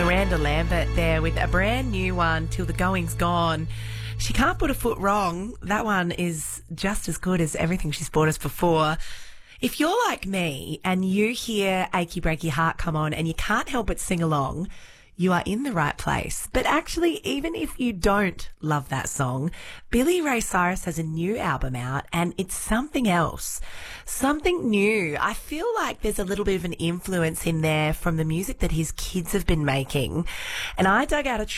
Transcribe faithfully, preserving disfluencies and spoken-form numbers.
Miranda Lambert there with a brand new one, Till the Going's Gone. She can't put a foot wrong. That one is just as good as everything she's brought us before. If you're like me and you hear Achy Breaky Heart come on and you can't help but sing along, you are in the right place. But actually, even if you don't love that song, Billy Ray Cyrus has a new album out and it's something else. Something new. I feel like there's a little bit of an influence in there from the music that his kids have been making. And I dug out a